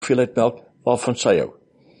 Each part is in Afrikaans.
hoeveelheid melk waarvan sy hou.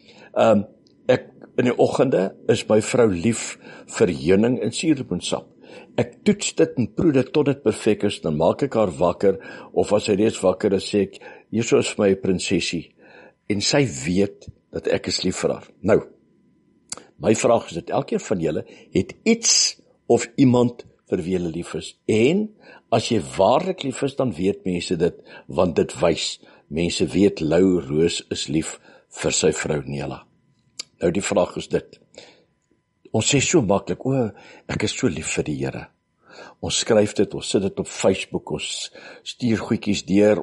Ek in die oggende is my vrou lief vir heuning en suurlemoensap. Ek toets dit en proe dit tot dit perfek is, dan maak ek haar wakker, of as sy reeds wakker is, sê ek, hierso is my prinsesie, en sy weet dat ek is lief vir haar. Nou, my vraag is dat elkeen van julle het iets of iemand vir wie julle lief is, en as jy waarlik lief is, dan weet mense dit, want dit wys. Mense weet Lou Roos is lief vir sy vrou Nela. Nou die vraag is dit, ons sê so maklik, ek is so lief vir die Here. Ons skryf dit, ons sit dit op Facebook, ons stuur goedjies deur,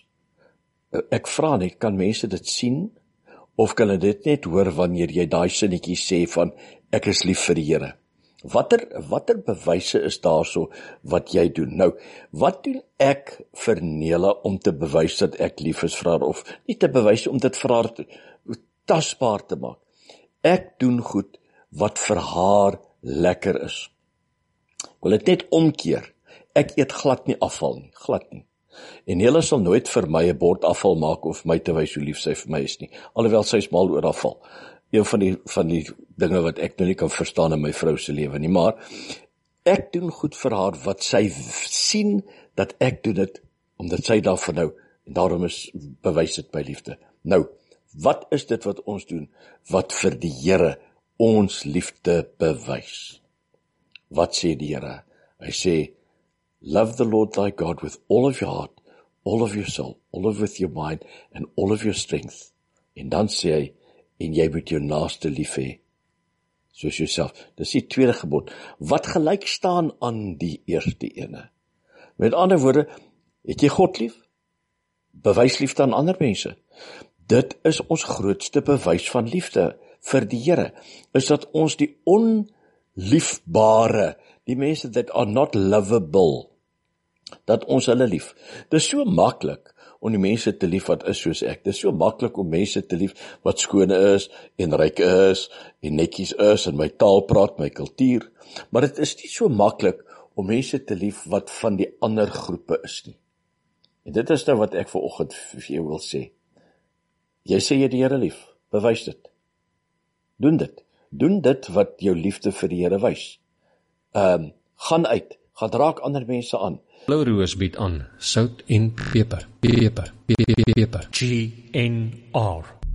ek vra net, kan mense dit sien, of kan hulle dit net hoor wanneer jy daai sinnetjie sê van, ek is lief vir die Here? Watter bewyse is daarso wat jy doen? Nou, wat doen ek vir Nela om te bewys dat ek lief is vir haar, of nie te bewys, om dit vir haar tasbaar te maak? Ek doen goed wat vir haar lekker is. Ek wil dit net omkeer. Ek eet glad nie afval nie, glad nie. En Nela sal nooit vir my 'n bord afval maak of my te wys hoe lief sy vir my is nie, alhoewel sy is mal oor afval. Een van die dinge wat ek nou nie kan verstaan in my vrou se lewe nie, maar ek doen goed vir haar wat sy sien dat ek doen dit, omdat sy daarvan hou, en daarom bewys dit my liefde. Nou, wat is dit wat ons doen, wat vir die Here ons liefde bewys? Wat sê die Here? Hy sê, love the Lord thy God with all of your heart, all of your soul, all of with your mind, and all of your strength. En dan sê hy, en jy moet jou naaste lief hê, soos jouself. Dis die tweede gebod, wat gelyk staan aan die eerste ene. Met ander woorde, het jy God lief? Bewys liefde aan ander mense. Dit is ons grootste bewys van liefde vir die Here, is dat ons die onliefbare, die mense that are not lovable, dat ons hulle lief. Dis so maklik om die mense te lief wat is soos ek. Dis so maklik om mense te lief wat skone is, en ryk is, en netjies is, en my taal praat, my kultuur. Maar dit is nie so maklik om mense te lief wat van die ander groepe is nie. En dit is nou wat ek vanoggend vir jou wil sê. Jy sê jy die Here lief, bewys dit. Doen dit. Doen dit wat jou liefde vir die Here wys. Gaan uit, gaan raak ander mense aan. Lou Roos bied aan sout en peper. GNR